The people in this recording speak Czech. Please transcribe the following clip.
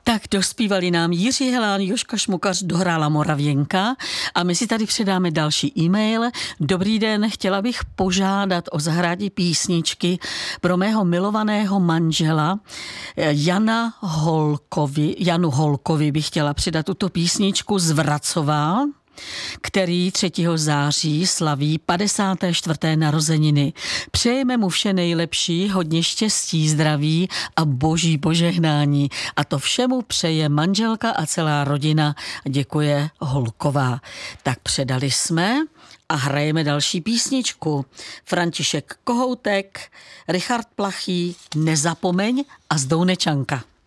Tak dospívali nám Jiří Helán, Jožka Šmukař, dohrála Moravěnka a my si tady předáme další e-mail. Dobrý den, chtěla bych požádat o zahrádí písničky pro mého milovaného manžela Janu Holkovi bych chtěla přidat tuto písničku z Vracova, který 3. září slaví 54. narozeniny. Přejeme mu vše nejlepší, hodně štěstí, zdraví a boží požehnání. A to všemu přeje manželka a celá rodina. Děkuje Holková. Tak předali jsme a hrajeme další písničku. František Kohoutek, Richard Plachý, Nezapomeň a Zdounečanka.